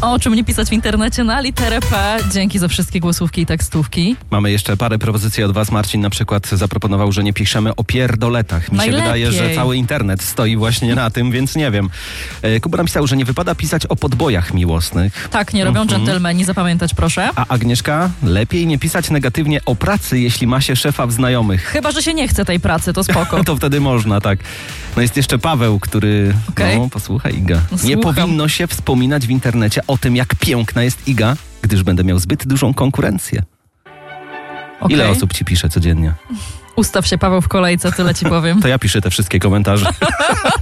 O czym nie pisać w internecie na literę P. Dzięki za wszystkie głosówki i tekstówki. Mamy jeszcze parę propozycji od was. Marcin na przykład zaproponował, że nie piszemy o pierdoletach. Mi się wydaje, że cały internet stoi właśnie na tym, więc nie wiem. Kuba napisał, że nie wypada pisać o podbojach miłosnych. Tak, nie robią dżentelmeni, zapamiętać proszę. A Agnieszka, lepiej nie pisać negatywnie o pracy, jeśli ma się szefa w znajomych. Chyba że się nie chce tej pracy, to spoko. To wtedy można, tak. No jest jeszcze Paweł, który... No, posłuchaj Iga. Nie powinno się wspominać w internecie o tym, jak piękna jest Iga, gdyż będę miał zbyt dużą konkurencję. Ile osób ci pisze codziennie? Ustaw się, Paweł, w kolejce, tyle ci powiem. To ja piszę te wszystkie komentarze.